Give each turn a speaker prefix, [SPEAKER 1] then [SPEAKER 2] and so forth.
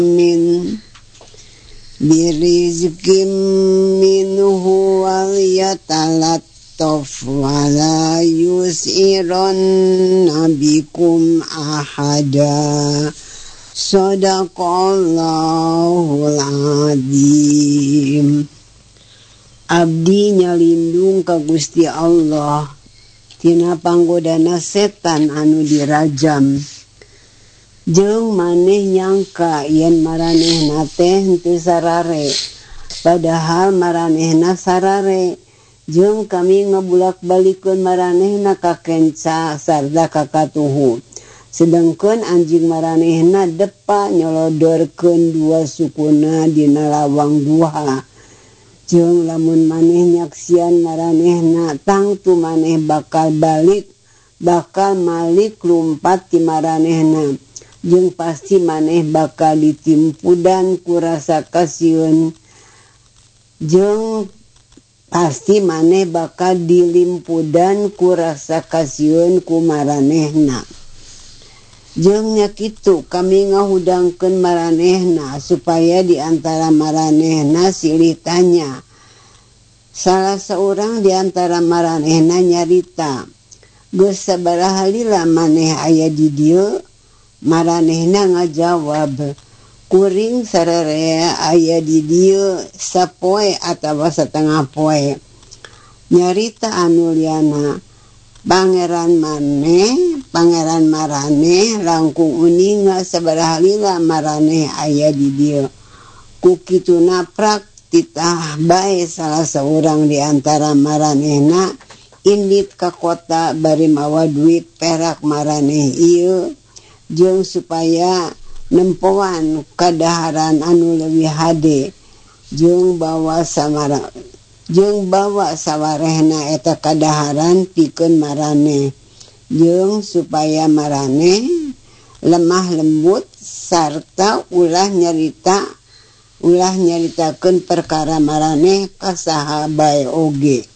[SPEAKER 1] min birizkim minhu wal yatalattaf wala yus'iron nabikum ahada. Sadaqallahul azim. Abdi nyalindung ka Gusti Allah tina panggodana setan anu dirajam. Jeung maneh nyangka yen maranehna teh henteu sarare, padahal maranehna sarare. Jeung kami ngabulak-balikeun maranehna ka kenca sarda ka katuhu. Sedengkeun anjing maranehna depa nyolodorkeun dua sukuna dina lawang duha. Jeung lamun maneh nyaksian maranehna tangtu maneh bakal malik lumpat ti maranehna. Jeung pasti maneh bakal ditimpudan ku rasa kasieun. Jeung pasti maneh bakal dilimpudan ku rasa kasieun ku maranehna. Jeung nya kitu kami ngahudangkeun maranehna supaya di antara maranehna silih tanya. Salah seorang di antara maranehna nyarita, "Geus sabaraha lila maneh aya di dieu?" Maranehna ngajawab, "Kuring sararea aya di dieu sapoe atawa satengah poe." Nyarita anu liana, Pangeran maraneh langkung uninga sabaraha lila maraneh aya di dieu. Ku kitu naprak titah bae salah seorang di antara maranehna indit ka kota bari mawa duit perak maraneh ieu jeung supaya nempoan kadaharan anu leuwih hade jeung bawa sawarehna eta kadaharan pikeun maraneh jeung supaya maraneh lemah lembut sarta ulah nyaritakeun perkara maraneh ka saha bae oge.